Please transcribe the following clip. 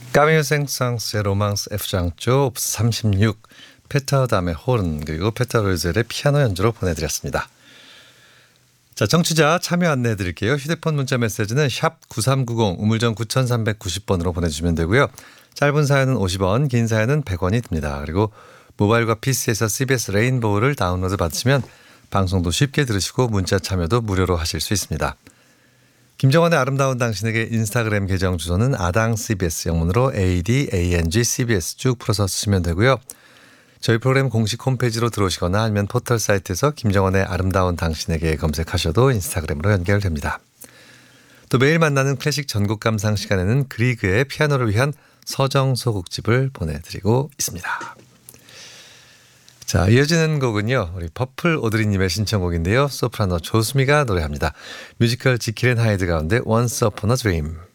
까미유 생상스의 로망스 F장조 옵스 36 페터 다음에 호른 그리고 페터 로이zel의 피아노 연주로 보내드렸습니다. 자, 정치자 참여 안내해 드릴게요. 휴대폰 문자 메시지는 샵 9390 우물정 9390번으로 보내주시면 되고요. 짧은 사연은 50원, 긴 사연은 100원이 듭니다. 그리고 모바일과 PC에서 CBS 레인보우를 다운로드 받으시면 방송도 쉽게 들으시고 문자 참여도 무료로 하실 수 있습니다. 김정환의 아름다운 당신에게 인스타그램 계정 주소는 아당 CBS 영문으로 ADANG CBS 쭉 풀어서 쓰시면 되고요. 저희 프로그램 공식 홈페이지로 들어오시거나 아니면 포털 사이트에서 김정환의 아름다운 당신에게 검색하셔도 인스타그램으로 연결됩니다. 또 매일 만나는 클래식 전곡 감상 시간에는 그리그의 피아노를 위한 서정 소곡집을 보내드리고 있습니다. 자, 이어지는 곡은요, 우리 퍼플 오드리님의 신청곡인데요. 소프라노 조수미가 노래합니다. 뮤지컬 지킬 앤 하이드 가운데 Once Upon a Dream.